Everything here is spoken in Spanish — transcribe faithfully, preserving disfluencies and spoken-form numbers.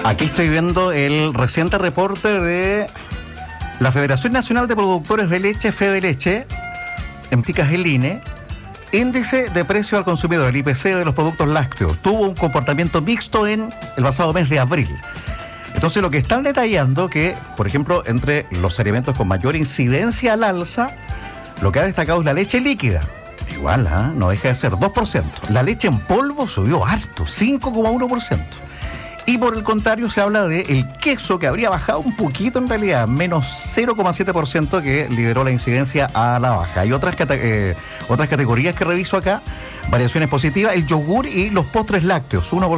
Aquí estoy viendo el reciente reporte de la Federación Nacional de Productores de Leche, FEDELECHE, en ticas el I N E, índice de precio al consumidor, el I P C de los productos lácteos, tuvo un comportamiento mixto en el pasado mes de abril. Entonces lo que están detallando que, por ejemplo, entre los alimentos con mayor incidencia al alza, lo que ha destacado es la leche líquida. Igual, ¿eh? No deja de ser dos por ciento. La leche en polvo subió harto, cinco coma uno por ciento. Y por el contrario se habla de el queso, que habría bajado un poquito en realidad, menos cero coma siete por ciento, que lideró la incidencia a la baja. Hay otras, cate- eh, otras categorías que reviso acá, variaciones positivas, el yogur y los postres lácteos, uno por ciento